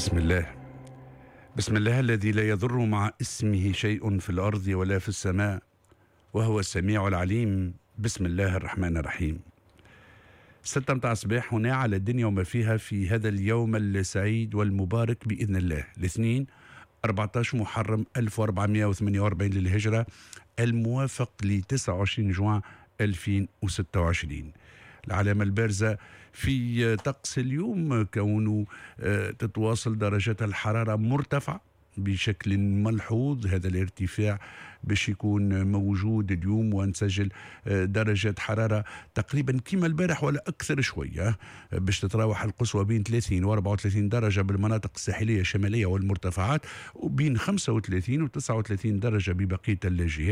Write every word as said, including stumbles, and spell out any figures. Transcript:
بسم الله بسم الله الذي لا يضر مع اسمه شيء في الأرض ولا في السماء وهو السميع العليم. بسم الله الرحمن الرحيم. ستة متاع صباح هنا على الدنيا وما فيها في هذا اليوم السعيد والمبارك بإذن الله، الاثنين أربعة عشر محرم ألف وأربعمائة وثمانية وأربعين للهجرة، الموافق ل تسعة وعشرين جوان ألفين وستة وعشرين. العلامة البارزة في طقس اليوم كونه تتواصل درجات الحرارة مرتفعة بشكل ملحوظ. هذا الارتفاع باش يكون موجود اليوم ونسجل درجة حرارة تقريبا كما البارح ولا أكثر شوية، باش تتراوح القصوى بين ثلاثين و أربعة وثلاثين درجة بالمناطق الساحلية الشمالية والمرتفعات، وبين خمسة وثلاثين و تسعة وثلاثين درجة ببقية الجهات.